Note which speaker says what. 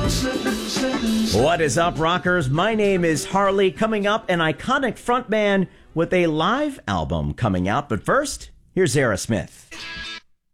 Speaker 1: What is up, rockers? My name is Harley. Coming up, an iconic frontman with a live album coming out. But first, here's Aerosmith.